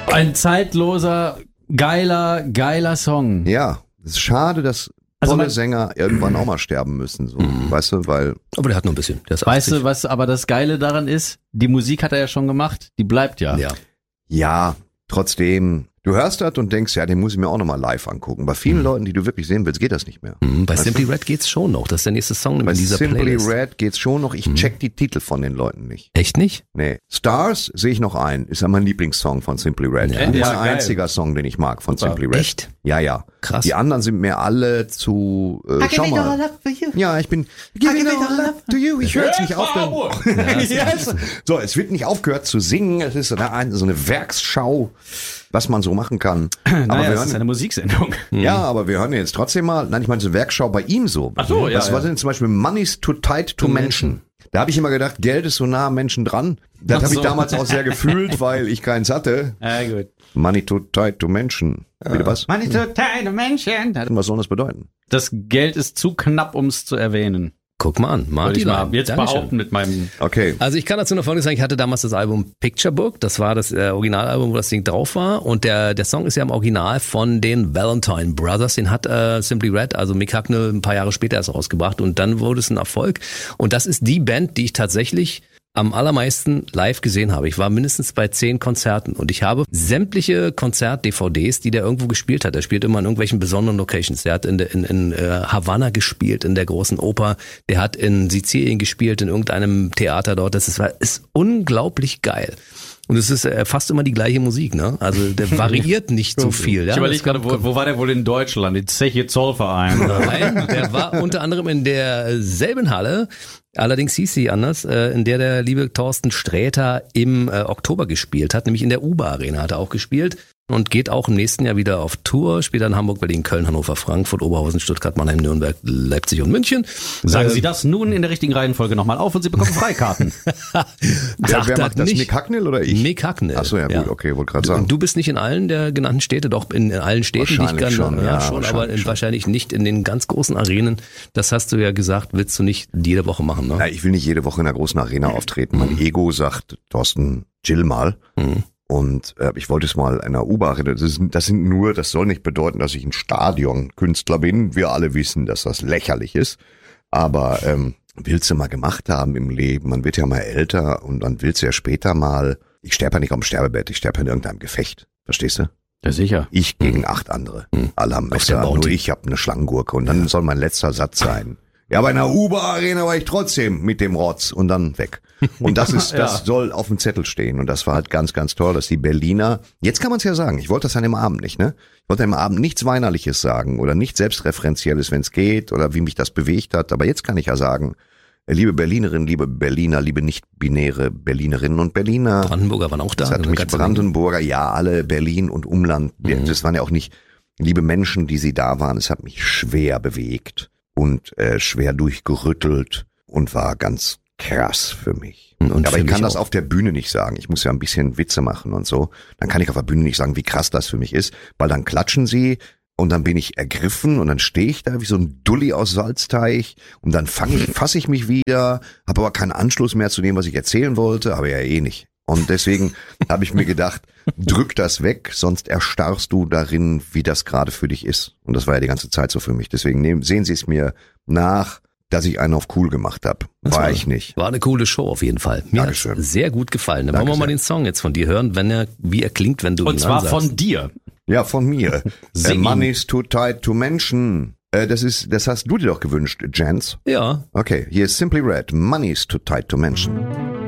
Ein zeitloser, geiler Song. Ja, es ist schade, dass tolle Sänger irgendwann auch mal sterben müssen, so, weißt du, weil... Aber der hat nur ein bisschen. Der ist 80. Weißt du, was aber das Geile daran ist? Die Musik hat er ja schon gemacht, die bleibt ja. Ja, trotzdem... Du hörst das und denkst, ja, den muss ich mir auch nochmal live angucken. Bei vielen Leuten, die du wirklich sehen willst, geht das nicht mehr. Bei Simply Red geht's schon noch. Das ist der nächste Song in dieser Playlist. Simply Red geht's schon noch. Ich check die Titel von den Leuten nicht. Echt nicht? Nee. Stars sehe ich noch ein. Ist ja mein Lieblingssong von Simply Red. Ja, Mein einziger Song, den ich mag von Simply Red. Echt? Ja. Krass. Die anderen sind mir alle zu... schau mal. Ja, ich bin... Giving all love to you. Ich höre jetzt nicht auf. So, es wird nicht aufgehört zu singen. Es ist so eine Werksschau, was man so machen kann. Aber das ist eine Musiksendung. Ja, aber wir hören jetzt trotzdem mal, nein, ich meine so Werkschau bei ihm so. Ach so, ja. Was war denn zum Beispiel Money's Too Tight to Mention? Da habe ich immer gedacht, Geld ist so nah am Menschen dran. Das habe ich damals auch sehr gefühlt, weil ich keins hatte. Ja, gut. Money Too Tight to Mention. Bitte was? Money too tight to mention. Was soll das bedeuten? Das Geld ist zu knapp, um es zu erwähnen. Guck mal an, Würde Martin. ich mal jetzt behaupten mit meinem... Okay. Also ich kann dazu noch Folgendes sagen, ich hatte damals das Album Picture Book, das war das Originalalbum, wo das Ding drauf war und der Song ist ja im Original von den Valentine Brothers, den hat Simply Red, also Mick Hucknall, ein paar Jahre später erst rausgebracht und dann wurde es ein Erfolg und das ist die Band, die ich tatsächlich am allermeisten live gesehen habe. Ich war mindestens bei 10 Konzerten und ich habe sämtliche Konzert-DVDs, die der irgendwo gespielt hat. Er spielt immer in irgendwelchen besonderen Locations. Der hat in Havanna gespielt, in der großen Oper. Der hat in Sizilien gespielt, in irgendeinem Theater dort. Das ist unglaublich geil. Und es ist fast immer die gleiche Musik, ne? Also der variiert nicht so viel. Ja? Ich überlege gerade, wo war der wohl in Deutschland? In Zeche Zollverein? Nein, der war unter anderem in derselben Halle, allerdings hieß sie anders, in der liebe Thorsten Sträter im Oktober gespielt hat, nämlich in der UBA Arena hat er auch gespielt. Und geht auch im nächsten Jahr wieder auf Tour, spielt dann Hamburg, Berlin, Köln, Hannover, Frankfurt, Oberhausen, Stuttgart, Mannheim, Nürnberg, Leipzig und München. Sagen Sie das nun in der richtigen Reihenfolge nochmal auf und Sie bekommen Freikarten. Wer macht das? Mick Hucknall oder ich? Mick Hucknall. Ach so, ja gut, okay, wollte gerade sagen. Und du bist nicht in allen der genannten Städte, doch in allen Städten, die ich kann. Schon, ja, schon, aber wahrscheinlich nicht in den ganz großen Arenen. Das hast du ja gesagt, willst du nicht jede Woche machen, ne? Ja, ich will nicht jede Woche in einer großen Arena auftreten. Mein Ego sagt, Thorsten, chill mal. Und ich wollte es mal in einer U-Bahn, das soll nicht bedeuten, dass ich ein Stadionkünstler bin. Wir alle wissen, dass das lächerlich ist. Aber willst du mal gemacht haben im Leben? Man wird ja mal älter und dann willst du ja später mal, ich sterbe ja nicht auf dem Sterbebett, ich sterbe ja in irgendeinem Gefecht. Verstehst du? Ja, sicher. Ich gegen 8 andere. Alle haben Messer, nur ich habe eine Schlangengurke. Und dann soll mein letzter Satz sein. Ja, bei einer U-Bahn-Arena war ich trotzdem mit dem Rotz und dann weg. Und das soll auf dem Zettel stehen. Und das war halt ganz, ganz toll, dass die Berliner, jetzt kann man es ja sagen, ich wollte das an dem Abend nicht, ne? Ich wollte am Abend nichts Weinerliches sagen oder nichts Selbstreferenzielles, wenn es geht oder wie mich das bewegt hat. Aber jetzt kann ich ja sagen, liebe Berlinerinnen, liebe Berliner, liebe nicht-binäre Berlinerinnen und Berliner. Brandenburger waren auch da. Das hat mich Brandenburger, ja, alle Berlin und Umland. Das waren ja auch nicht liebe Menschen, die sie da waren. Es hat mich schwer bewegt. Und schwer durchgerüttelt und war ganz krass für mich. Aber ich kann das auf der Bühne nicht sagen. Ich muss ja ein bisschen Witze machen und so. Dann kann ich auf der Bühne nicht sagen, wie krass das für mich ist, weil dann klatschen sie und dann bin ich ergriffen und dann stehe ich da wie so ein Dulli aus Salzteich und dann fasse ich mich wieder, habe aber keinen Anschluss mehr zu dem, was ich erzählen wollte, aber ja eh nicht. Und deswegen habe ich mir gedacht, drück das weg, sonst erstarrst du darin, wie das gerade für dich ist. Und das war ja die ganze Zeit so für mich. Deswegen sehen Sie es mir nach, dass ich einen auf cool gemacht habe. War ich nicht. War eine coole Show auf jeden Fall. Mir hat sehr gut gefallen. Dann wollen wir mal den Song jetzt von dir hören, wie er klingt, wenn du ihn ansagst. Und zwar von dir. Ja, von mir. Money's Too Tight to Mention. Das hast du dir doch gewünscht, Jens. Ja. Okay, hier ist Simply Red. Money's Too Tight to Mention.